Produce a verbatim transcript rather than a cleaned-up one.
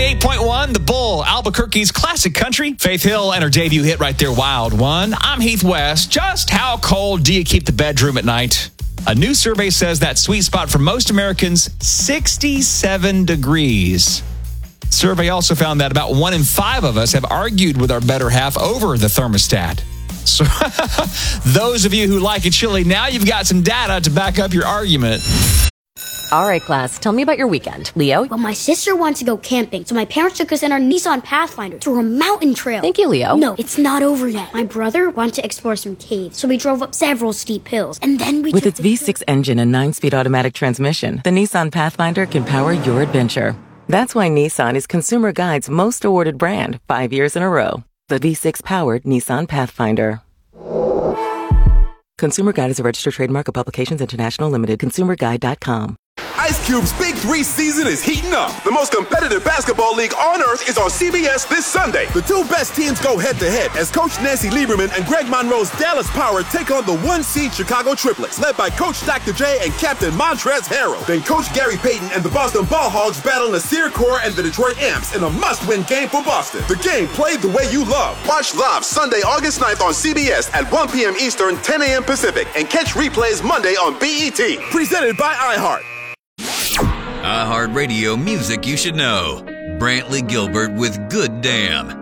ninety-eight point one, The Bull, Albuquerque's classic country. Faith Hill and her debut hit right there, Wild One. I'm Heath West. Just how cold do you keep the bedroom at night? A new survey says that sweet spot for most Americans, sixty-seven degrees. Survey also found that about one in five of us have argued with our better half over the thermostat. So those of you who like it chilly, now you've got some data to back up your argument. All right, class, tell me about your weekend. Leo? Well, my sister wants to go camping, so my parents took us in our Nissan Pathfinder through a mountain trail. Thank you, Leo. No, it's not over yet. My brother wanted to explore some caves, so we drove up several steep hills, and then we With took its the V six engine and nine-speed automatic transmission, the Nissan Pathfinder can power your adventure. That's why Nissan is Consumer Guide's most awarded brand, five years in a row. The V six-powered Nissan Pathfinder. Consumer Guide is a registered trademark of Publications International Limited. consumer guide dot com. Ice Cube's Big Three season is heating up. The most competitive basketball league on earth is on C B S this Sunday. The two best teams go head-to-head as Coach Nancy Lieberman and Greg Monroe's Dallas Power take on the one-seed Chicago Triplets, led by Coach Doctor J and Captain Montrezl Harrell. Then Coach Gary Payton and the Boston Ball Hogs battle Nasir Kaur and the Detroit Amps in a must-win game for Boston. The game played the way you love. Watch live Sunday, August ninth on C B S at one p.m. Eastern, ten a.m. Pacific, and catch replays Monday on B E T. Presented by iHeart. iHeartRadio music you should know. Brantley Gilbert with Good Damn.